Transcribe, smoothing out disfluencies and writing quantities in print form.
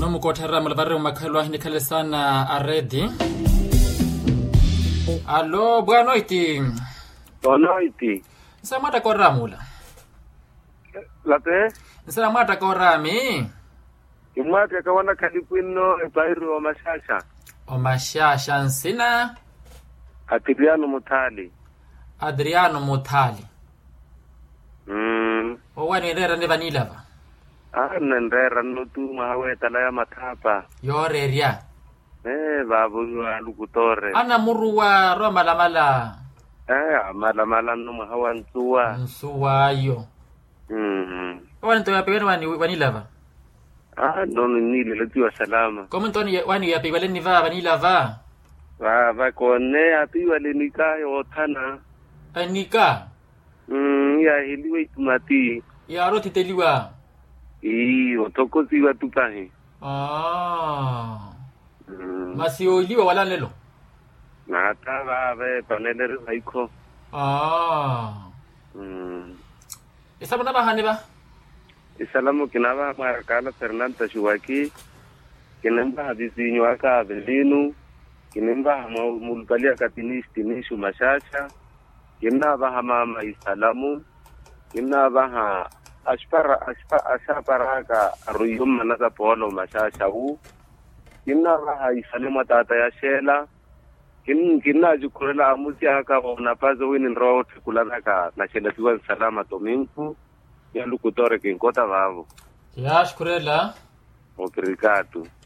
nomu kothara malabarre makhalwa hini khale sana aredi. Allo, buona noite. Buona noite. Nsamata koramula. Late? Nsamata korami. Imate kawana kalipino ebairu omashasha. Omashasha nsina Adriano Mutali. Adriano Mutali. Owani rera ne vanilava. Nendera nutu mawe talaya matapa. Yoreria. Babu alukutore. Ana muruwa ro malamala. Malamala no mahawa nsuwa. Nsuwa yo. Wani to yapewani wani vanilava. Noni nili letu wa salama. Como Antoni wani yapewale ni va vanilava. Va kone ati wale nika yotana. Anika. Ya hiliwe itumati. Ya roti teliwa. Otoko siwa tupahe. Masioliwa wala lelo. Nata va panelere saiko. Isa bana bahane ba? Isalamu kinaba marakala Fernanda Shuwaki. Kinemba hadisinyo aka Avelino. Kinemba mulkalia tinishu mashasha. Kinaba mama Isalamu. Kinaba ashaparaka aruyum manasa polo mashasha u. Kinaba Isalamu tata ya shela. Kinna jukurela amusi aka unapazo wini roho tekulana na shela tuwa salama tominku. Ya lukutore kinkota vavo. Ya shukurela. Obrigado.